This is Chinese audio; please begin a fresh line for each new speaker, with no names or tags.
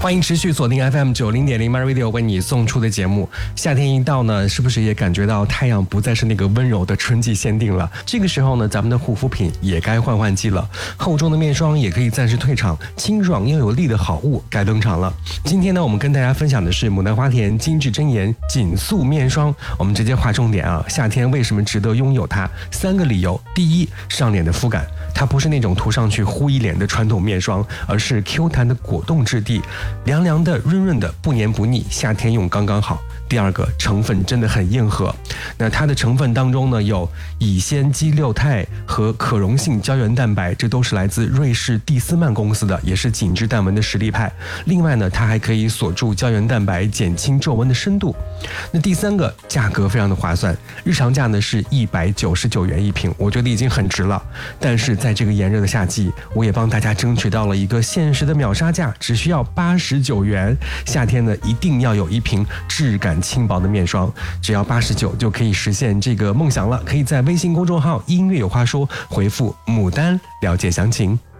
欢迎持续锁定 FM90.0 MyRadio 为你送出的节目。夏天一到呢，是不是也感觉到太阳不再是那个温柔的春季限定了？这个时候呢，咱们的护肤品也该换季了。厚重的面霜也可以暂时退场，清爽又有力的好物该登场了。今天呢，我们跟大家分享的是牡丹花田精致真颜紧塑面霜。我们直接划重点啊，夏天为什么值得拥有它？3个理由。第一，上脸的肤感。它不是那种涂上去糊一脸的传统面霜，而是 Q 弹的果冻质地，凉凉的、润润的，不黏不腻，夏天用刚刚好。第二个，成分真的很硬核。那它的成分当中呢，有乙酰基六肽和可溶性胶原蛋白，这都是来自瑞士蒂斯曼公司的，也是紧致淡纹的实力派。另外呢，它还可以锁住胶原蛋白，减轻皱纹的深度。那第三个，价格非常的划算，日常价呢是199元一瓶，我觉得已经很值了。但是在这个炎热的夏季，我也帮大家争取到了一个限时的秒杀价，只需要89元。夏天呢，一定要有一瓶质感轻薄的面霜，只要89就可以实现这个梦想了。可以在微信公众号音乐有话说回复牡丹了解详情。